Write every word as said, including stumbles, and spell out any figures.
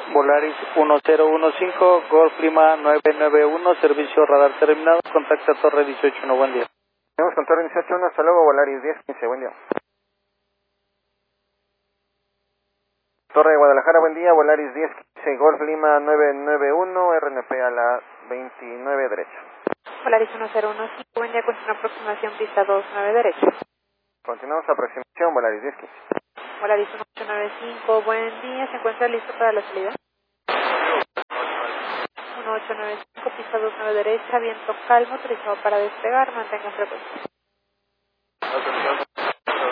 Volaris uno cero uno cinco, Golf Lima nueve nueve uno, servicio radar terminado, contacta Torre dieciocho uno, buen día. Tenemos con Torre dieciocho uno, hasta luego, Volaris diez quince, buen día. Torre de Guadalajara, buen día, Volaris diez quince, Golf Lima nueve nueve uno, R N P a la veintinueve derecha. Volaris uno cero uno cinco, buen día, con una aproximación pista dos nueve derecha. Continuamos aproximación, Volaris diez quince. Volaris uno ocho nueve cinco, buen día, ¿se encuentra listo para la salida? uno ocho nueve cinco, pista dos nueve derecha, viento calmo, autorizado para despegar, mantenga frecuencia.